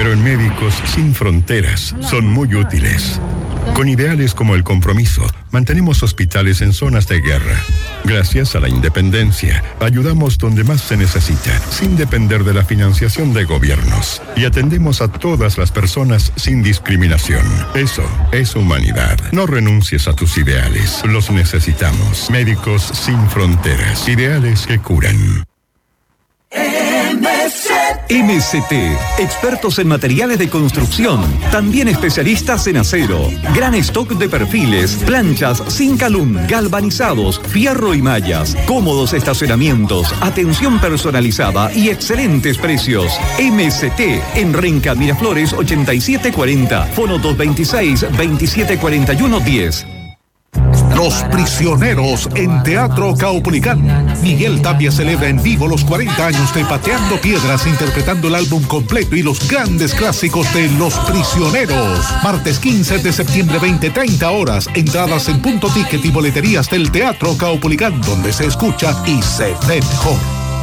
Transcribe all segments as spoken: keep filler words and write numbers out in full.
pero en Médicos Sin Fronteras son muy útiles. Con ideales como el compromiso, mantenemos hospitales en zonas de guerra. Gracias a la independencia, ayudamos donde más se necesita, sin depender de la financiación de gobiernos. Y atendemos a todas las personas sin discriminación. Eso es humanidad. No renuncies a tus ideales. Los necesitamos. Médicos Sin Fronteras. Ideales que curan. M C T, expertos en materiales de construcción, también especialistas en acero, gran stock de perfiles, planchas, zinc alum, galvanizados, fierro y mallas, cómodos estacionamientos, atención personalizada y excelentes precios. M C T en Renca Miraflores ochenta y siete cuarenta, fono dos veintiséis, veintisiete cuarenta y uno diez. Los Prisioneros en Teatro Caupolicán. Miguel Tapia celebra en vivo los cuarenta años de Pateando Piedras, interpretando el álbum completo y los grandes clásicos de Los Prisioneros. Martes quince de septiembre, veinte treinta horas. Entradas en Punto Ticket y boleterías del Teatro Caupolicán, donde se escucha y se ve mejor.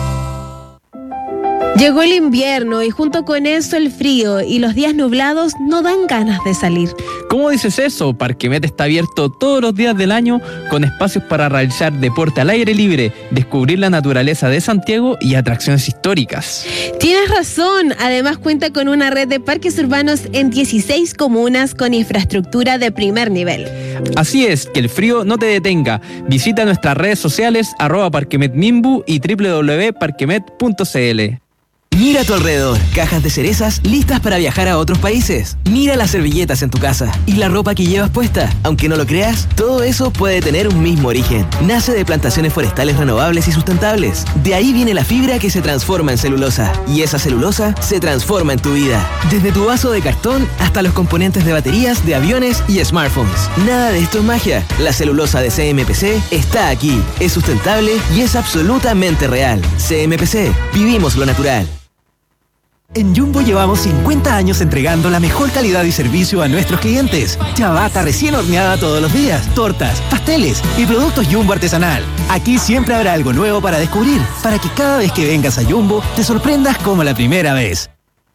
Llegó el invierno y junto con eso el frío, y los días nublados no dan ganas de salir. ¿Cómo dices eso? Parquemet está abierto todos los días del año con espacios para realizar deporte al aire libre, descubrir la naturaleza de Santiago y atracciones históricas. Tienes razón, además cuenta con una red de parques urbanos en dieciséis comunas con infraestructura de primer nivel. Así es, que el frío no te detenga. Visita nuestras redes sociales arroba parquemetmimbu y doble u doble u doble u punto parquemet punto c l. Mira a tu alrededor, cajas de cerezas listas para viajar a otros países. Mira las servilletas en tu casa y la ropa que llevas puesta. Aunque no lo creas, todo eso puede tener un mismo origen. Nace de plantaciones forestales renovables y sustentables. De ahí viene la fibra que se transforma en celulosa. Y esa celulosa se transforma en tu vida. Desde tu vaso de cartón hasta los componentes de baterías, de aviones y smartphones. Nada de esto es magia. La celulosa de C M P C está aquí. Es sustentable y es absolutamente real. C M P C. Vivimos lo natural. En Jumbo llevamos cincuenta años entregando la mejor calidad y servicio a nuestros clientes. Ciabatta recién horneada todos los días, tortas, pasteles y productos Jumbo artesanal. Aquí siempre habrá algo nuevo para descubrir, para que cada vez que vengas a Jumbo te sorprendas como la primera vez.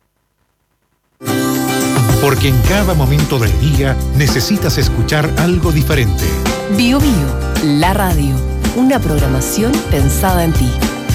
Porque en cada momento del día necesitas escuchar algo diferente. Bio Bio, la radio, una programación pensada en ti.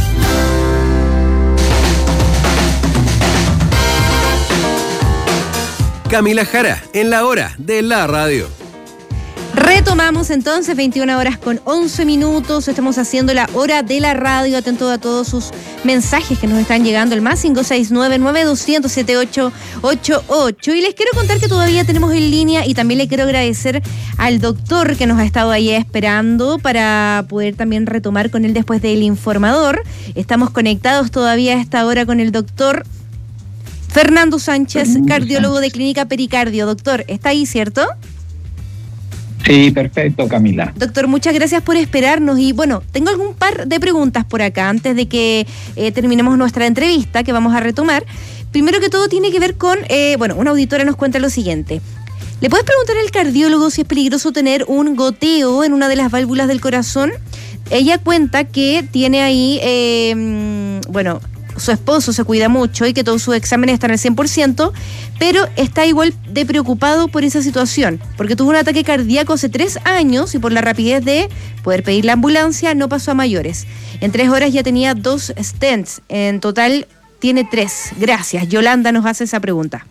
Camila Jara, en la hora de la radio. Retomamos entonces, veintiuna horas con once minutos. Estamos haciendo la hora de la radio. Atento a todos sus mensajes que nos están llegando. El más cinco seis nueve, nueve dos cero cero, siete ocho ocho ocho. Y les quiero contar que todavía tenemos en línea, y también le quiero agradecer al doctor que nos ha estado ahí esperando para poder también retomar con él después del informador. Estamos conectados todavía a esta hora con el doctor Fernando Sánchez, cardiólogo de Clínica Pericardio. Doctor, ¿está ahí, cierto? Sí, perfecto, Camila. Doctor, muchas gracias por esperarnos. Y bueno, tengo algún par de preguntas por acá antes de que eh, terminemos nuestra entrevista, que vamos a retomar. Primero que todo tiene que ver con, eh, bueno, una auditora nos cuenta lo siguiente. ¿Le puedes preguntar al cardiólogo si es peligroso tener un goteo en una de las válvulas del corazón? Ella cuenta que tiene ahí, eh, bueno... su esposo se cuida mucho y que todos sus exámenes están al cien por ciento, pero está igual de preocupado por esa situación, porque tuvo un ataque cardíaco hace tres años y por la rapidez de poder pedir la ambulancia no pasó a mayores. En tres horas ya tenía dos stents, en total tiene tres. Gracias. Yolanda nos hace esa pregunta.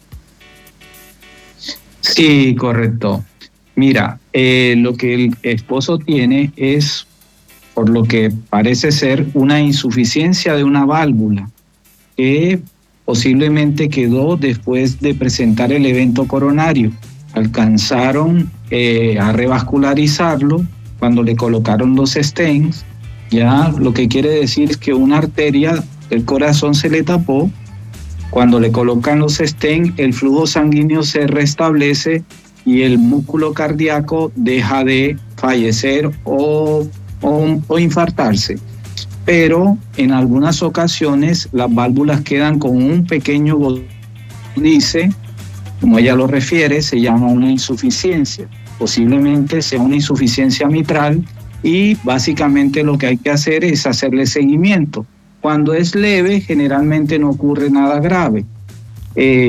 Sí, correcto. Mira, eh, lo que el esposo tiene es, por lo que parece ser, una insuficiencia de una válvula que posiblemente quedó después de presentar el evento coronario. Alcanzaron eh, a revascularizarlo cuando le colocaron los stents, ya lo que quiere decir es que una arteria del corazón se le tapó. Cuando le colocan los stents, el flujo sanguíneo se restablece y el músculo cardíaco deja de fallecer o, o, o infartarse. Pero en algunas ocasiones las válvulas quedan con un pequeño dice, como ella lo refiere, se llama una insuficiencia. Posiblemente sea una insuficiencia mitral y básicamente lo que hay que hacer es hacerle seguimiento. Cuando es leve, generalmente no ocurre nada grave. Eh,